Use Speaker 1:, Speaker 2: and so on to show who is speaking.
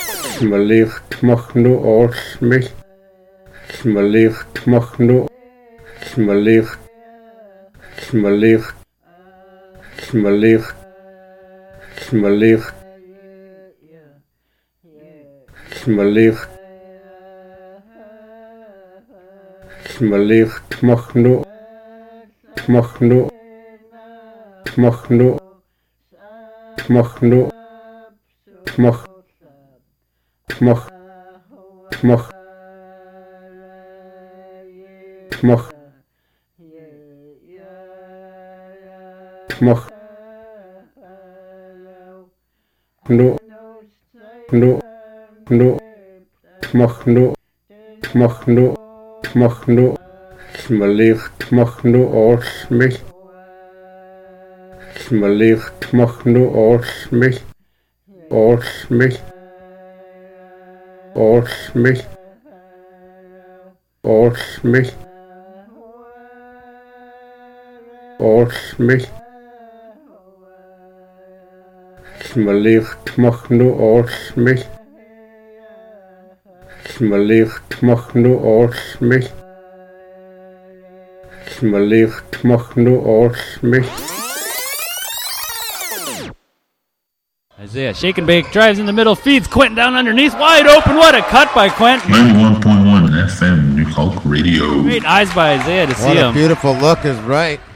Speaker 1: Smalicht mach nu aus mich. Smalicht mach nu. Smalicht. Smalicht. Smalicht. Smalicht. Smalicht. Smalicht mach nu. Mach nu. Mach nu. Mach nu. Mach. Mach. Mach. Mach. Mach. Nu. Nu. Nu. Mach nu. Mach nu. Mach nu. Smalicht mach nu aus mich. Smalicht mach nu aus mich. Aus mich. Aus mich. Aus mich. Aus mich. Smalicht mach nu aus mich. Smalicht mach nu aus mich. Smalicht mach nu aus mich.
Speaker 2: Isaiah, shake and bake, drives in the middle, feeds Quentin down underneath, wide open. What a cut by Quentin.
Speaker 3: 91.1 FM, New Hulk Radio.
Speaker 2: Great eyes by Isaiah to see
Speaker 4: What a
Speaker 2: him.
Speaker 4: beautiful look is right.